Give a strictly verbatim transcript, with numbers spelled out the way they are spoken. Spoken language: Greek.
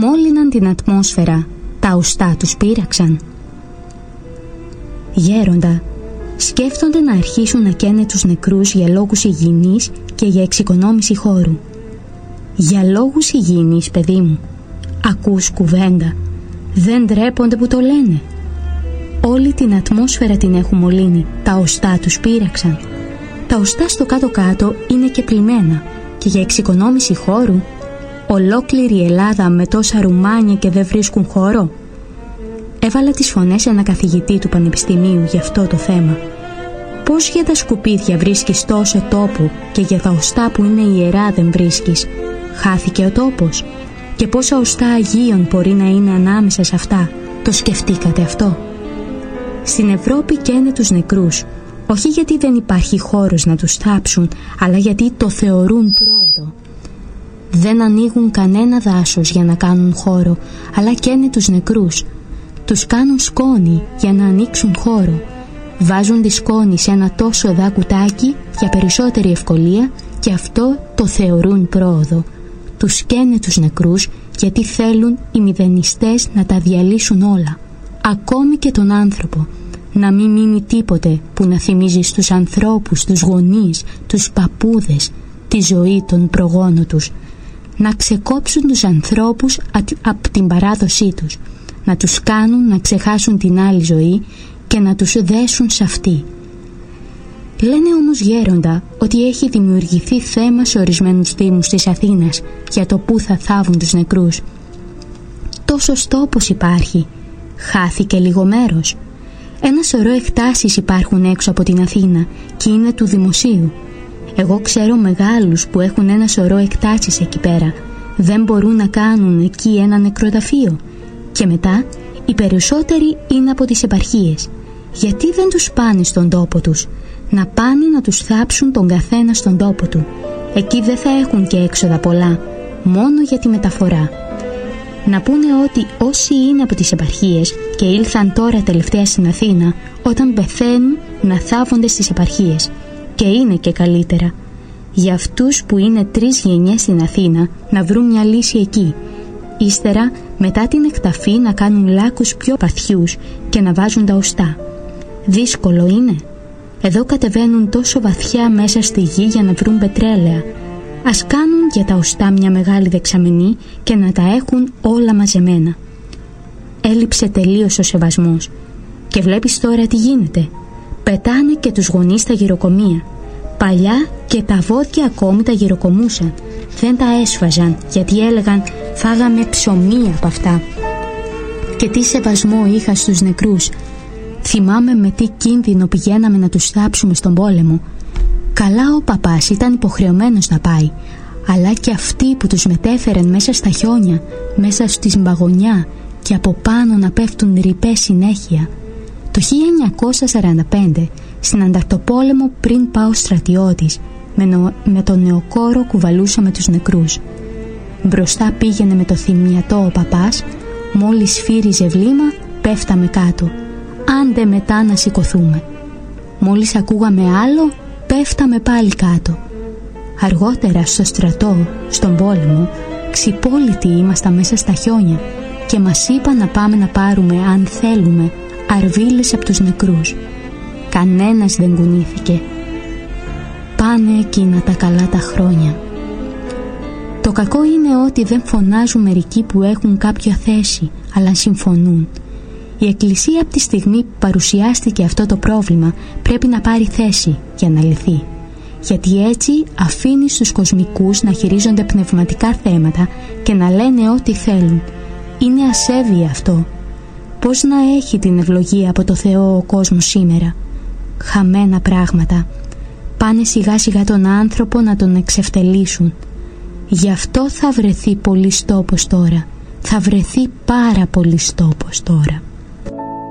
μόλυναν την ατμόσφαιρα, τα οστά τους πείραξαν. Γέροντα, σκέφτονται να αρχίσουν να καίνε τους νεκρούς για λόγους υγιεινής και για εξοικονόμηση χώρου. Για λόγους υγιεινής, παιδί μου. Ακούς κουβέντα. Δεν ντρέπονται που το λένε. Όλη την ατμόσφαιρα την έχουν μολύνει, τα οστά τους πείραξαν. Τα οστά στο κάτω-κάτω είναι και πλημμένα και για εξοικονόμηση χώρου. Ολόκληρη η Ελλάδα με τόσα ρουμάνια και δεν βρίσκουν χώρο. Έβαλα τις φωνές ένα καθηγητή του Πανεπιστημίου για αυτό το θέμα. Πώς για τα σκουπίδια βρίσκεις τόσο τόπο και για τα οστά που είναι ιερά δεν βρίσκεις? Χάθηκε ο τόπος. Και πόσα οστά Αγίων μπορεί να είναι ανάμεσα σε αυτά? Το σκεφτήκατε αυτό? Στην Ευρώπη καίνε τους νεκρούς, όχι γιατί δεν υπάρχει χώρος να τους θάψουν, αλλά γιατί το θεωρούν πρόοδο. Δεν ανοίγουν κανένα δάσος για να κάνουν χώρο, αλλά καίνε τους νεκρούς. Τους κάνουν σκόνη για να ανοίξουν χώρο. Βάζουν τη σκόνη σε ένα τόσο εδά κουτάκι για περισσότερη ευκολία και αυτό το θεωρούν πρόοδο. Τους καίνε τους νεκρούς γιατί θέλουν οι μηδενιστές να τα διαλύσουν όλα. Ακόμη και τον άνθρωπο. Να μην μείνει τίποτε που να θυμίζει στους ανθρώπους, τους γονείς, τους παππούδες, τη ζωή των προγόνων τους. Να ξεκόψουν τους ανθρώπους από την παράδοσή τους. Να τους κάνουν να ξεχάσουν την άλλη ζωή και να τους δέσουν σε αυτή. Λένε όμως, γέροντα, ότι έχει δημιουργηθεί θέμα σε ορισμένους δήμους της Αθήνας για το πού θα θάβουν τους νεκρούς. Τόσος τόπος υπάρχει. Χάθηκε λίγο μέρος. Ένα σωρό εκτάσεις υπάρχουν έξω από την Αθήνα και είναι του δημοσίου. Εγώ ξέρω μεγάλους που έχουν ένα σωρό εκτάσεις εκεί πέρα. Δεν μπορούν να κάνουν εκεί ένα νεκροταφείο. Και μετά οι περισσότεροι είναι από τις επαρχίες. Γιατί δεν τους πάνε στον τόπο τους? Να πάνε να τους θάψουν τον καθένα στον τόπο του. Εκεί δεν θα έχουν και έξοδα πολλά, μόνο για τη μεταφορά. Να πούνε ότι όσοι είναι από τις επαρχίες και ήλθαν τώρα τελευταία στην Αθήνα, όταν πεθαίνουν να θάβονται στις επαρχίες. Και είναι και καλύτερα. Για αυτούς που είναι τρεις γενιές στην Αθήνα να βρουν μια λύση εκεί. Ύστερα, μετά την εκταφή, να κάνουν λάκκους πιο παθιούς και να βάζουν τα οστά. Δύσκολο είναι? Εδώ κατεβαίνουν τόσο βαθιά μέσα στη γη για να βρουν πετρέλαια. Ας κάνουν για τα οστά μια μεγάλη δεξαμενή και να τα έχουν όλα μαζεμένα. Έλειψε τελείως ο σεβασμός. Και βλέπεις τώρα τι γίνεται. Πετάνε και τους γονείς στα γυροκομεία. Παλιά και τα βόδια ακόμη τα γυροκομούσαν. Δεν τα έσφαζαν γιατί έλεγαν φάγαμε ψωμί από αυτά. Και τι σεβασμό είχα στους νεκρούς. Θυμάμαι με τι κίνδυνο πηγαίναμε να τους θάψουμε στον πόλεμο. Καλά ο παπάς ήταν υποχρεωμένος να πάει, αλλά και αυτοί που τους μετέφεραν μέσα στα χιόνια, μέσα στη συμπαγωνιά και από πάνω να πέφτουν ρηπές συνέχεια. Το χίλια εννιακόσια σαράντα πέντε, στην Ανταρτοπόλεμο, πριν πάω στρατιώτης, με, νο... με τον νεοκόρο κουβαλούσαμε τους νεκρούς. Μπροστά πήγαινε με το θυμιατό ο παπάς, μόλις φύριζε βλήμα πέφταμε κάτω. Άντε μετά να σηκωθούμε. Μόλις ακούγαμε άλλο, πέφταμε πάλι κάτω. Αργότερα στο στρατό, στον πόλεμο, ξυπόλυτοι ήμασταν μέσα στα χιόνια και μας είπαν να πάμε να πάρουμε, αν θέλουμε, αρβίλες από τους νεκρούς. Κανένας δεν κουνήθηκε. Πάνε εκείνα τα καλά τα χρόνια. Το κακό είναι ότι δεν φωνάζουν μερικοί που έχουν κάποια θέση, αλλά συμφωνούν. Η Εκκλησία από τη στιγμή που παρουσιάστηκε αυτό το πρόβλημα πρέπει να πάρει θέση για να λυθεί. Γιατί έτσι αφήνει στους κοσμικούς να χειρίζονται πνευματικά θέματα και να λένε ό,τι θέλουν. Είναι ασέβεια αυτό. Πώς να έχει την ευλογία από το Θεό ο κόσμος σήμερα? Χαμένα πράγματα. Πάνε σιγά σιγά τον άνθρωπο να τον εξευτελίσουν. Γι' αυτό θα βρεθεί πολύς τόπος τώρα. Θα βρεθεί πάρα πολύς τόπος τώρα.